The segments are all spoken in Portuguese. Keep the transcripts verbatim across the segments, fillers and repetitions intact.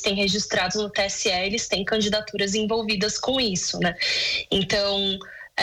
existem registrados no T S E, eles têm candidaturas envolvidas com isso, né? Então,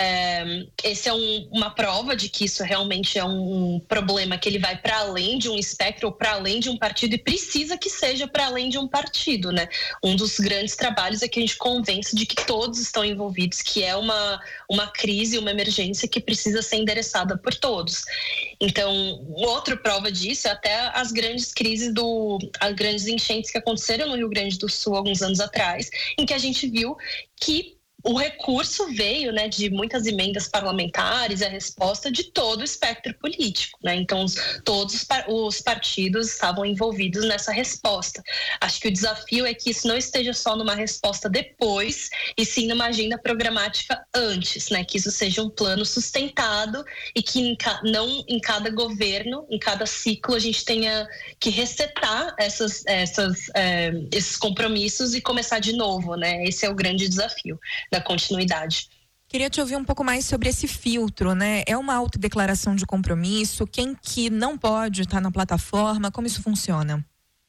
é, esse é um, uma prova de que isso realmente é um, um problema que ele vai para além de um espectro ou para além de um partido, e precisa que seja para além de um partido, né? Um dos grandes trabalhos é que a gente convence de que todos estão envolvidos, que é uma, uma crise, uma emergência que precisa ser endereçada por todos. Então, outra prova disso é até as grandes crises, do, as grandes enchentes que aconteceram no Rio Grande do Sul alguns anos atrás, em que a gente viu que o recurso veio, né, de muitas emendas parlamentares, a resposta de todo o espectro político, né? Então, os, todos os, par, os partidos estavam envolvidos nessa resposta. Acho que o desafio é que isso não esteja só numa resposta depois, e sim numa agenda programática antes, né? Que isso seja um plano sustentado e que em ca, não em cada governo, em cada ciclo, a gente tenha que resetar essas, essas, é, esses compromissos e começar de novo, né? Esse é o grande desafio da continuidade. Queria te ouvir um pouco mais sobre esse filtro, né? É uma autodeclaração de compromisso? Quem que não pode estar na plataforma? Como isso funciona?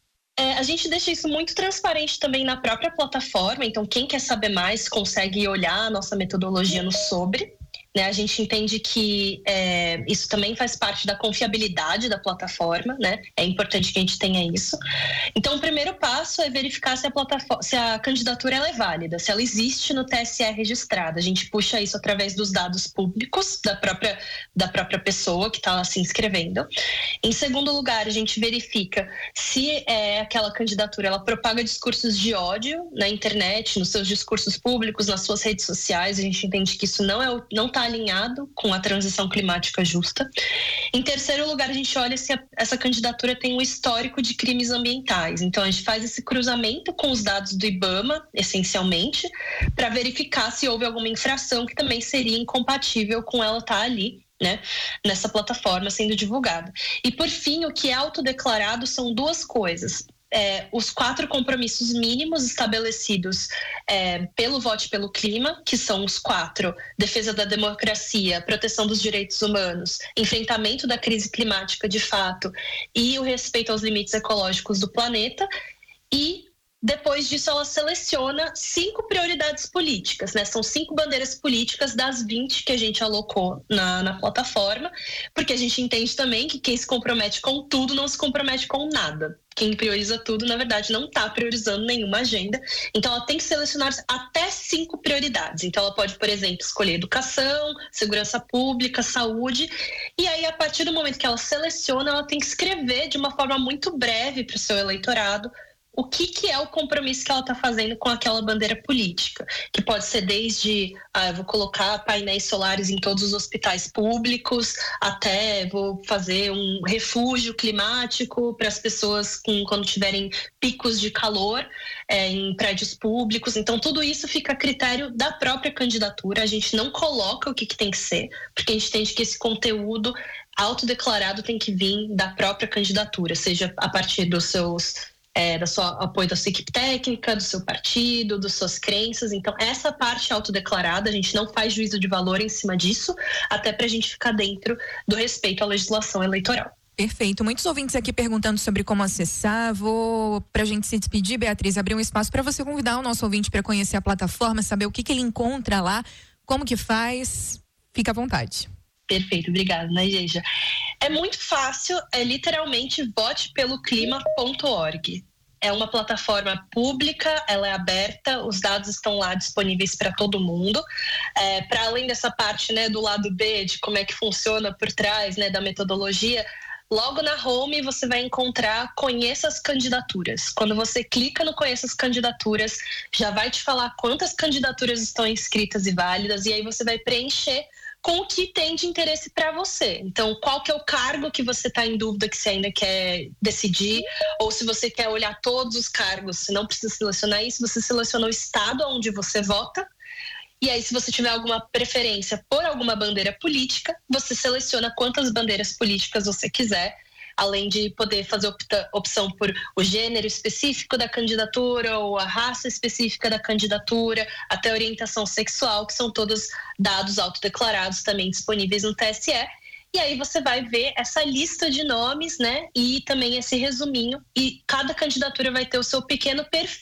É, a gente deixa isso muito transparente também na própria plataforma, então quem quer saber mais consegue olhar a nossa metodologia no Sobre. Né, a gente entende que é, isso também faz parte da confiabilidade da plataforma, né? É importante que a gente tenha isso. Então, o primeiro passo é verificar se a, plataforma, se a candidatura ela é válida, se ela existe no T S E registrada. A gente puxa isso através dos dados públicos da própria, da própria pessoa que está se inscrevendo. Em segundo lugar, a gente verifica se é, aquela candidatura ela propaga discursos de ódio na internet, nos seus discursos públicos, nas suas redes sociais. A gente entende que isso não é, não está alinhado com a transição climática justa. Em terceiro lugar, a gente olha se a, essa candidatura tem um histórico de crimes ambientais. Então, a gente faz esse cruzamento com os dados do IBAMA, essencialmente, para verificar se houve alguma infração que também seria incompatível com ela estar ali, né, nessa plataforma sendo divulgada. E, por fim, o que é autodeclarado são duas coisas. É, os quatro compromissos mínimos estabelecidos é, pelo Vote pelo Clima, que são os quatro: defesa da democracia, proteção dos direitos humanos, enfrentamento da crise climática de fato e o respeito aos limites ecológicos do planeta. E depois disso ela seleciona cinco prioridades políticas, né? São cinco bandeiras políticas das vinte que a gente alocou na, na plataforma, porque a gente entende também que quem se compromete com tudo não se compromete com nada. Quem prioriza tudo, na verdade, não está priorizando nenhuma agenda. Então, ela tem que selecionar até cinco prioridades. Então, ela pode, por exemplo, escolher educação, segurança pública, saúde. E aí, a partir do momento que ela seleciona, ela tem que escrever de uma forma muito breve para o seu eleitorado o que, que é o compromisso que ela está fazendo com aquela bandeira política, que pode ser desde, ah, eu vou colocar painéis solares em todos os hospitais públicos, até vou fazer um refúgio climático para as pessoas com, quando tiverem picos de calor é, em prédios públicos. Então, tudo isso fica a critério da própria candidatura. A gente não coloca o que, que tem que ser, porque a gente entende que esse conteúdo autodeclarado tem que vir da própria candidatura, seja a partir dos seus... É, da sua apoio da sua equipe técnica, do seu partido, das suas crenças. Então, essa parte autodeclarada, a gente não faz juízo de valor em cima disso, até para a gente ficar dentro do respeito à legislação eleitoral. Perfeito. Muitos ouvintes aqui perguntando sobre como acessar. Vou, pra gente se despedir, Beatriz, abrir um espaço para você convidar o nosso ouvinte para conhecer a plataforma, saber o que, que ele encontra lá, como que faz. Fica à vontade. Perfeito, obrigada, Najeja. É muito fácil, é literalmente vote pelo clima ponto org. É uma plataforma pública, ela é aberta, os dados estão lá disponíveis para todo mundo. É, para além dessa parte, né, do lado B, de como é que funciona por trás, né, da metodologia, logo na home você vai encontrar Conheça as Candidaturas. Quando você clica no Conheça as Candidaturas, já vai te falar quantas candidaturas estão inscritas e válidas, e aí você vai preencher com o que tem de interesse para você. Então, qual que é o cargo que você está em dúvida que você ainda quer decidir, ou se você quer olhar todos os cargos, você não precisa selecionar isso, você seleciona o estado onde você vota, e aí se você tiver alguma preferência por alguma bandeira política, você seleciona quantas bandeiras políticas você quiser, além de poder fazer opta, opção por o gênero específico da candidatura ou a raça específica da candidatura, até a orientação sexual, que são todos dados autodeclarados também disponíveis no T S E. E aí você vai ver essa lista de nomes, né? E também esse resuminho. E cada candidatura vai ter o seu pequeno perfil